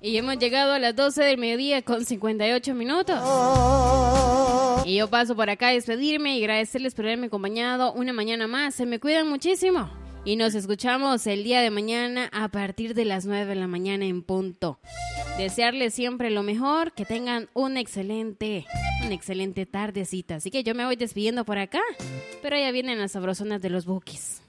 Y hemos llegado a las 12 del mediodía con 58 minutos. Y yo paso por acá a despedirme y agradecerles por haberme acompañado una mañana más. Se me cuidan muchísimo. Y nos escuchamos el día de mañana a partir de las 9 de la mañana en punto. Desearles siempre lo mejor, que tengan una excelente tardecita. Así que yo me voy despidiendo por acá, pero ya vienen las sabrosonas de los Bukis.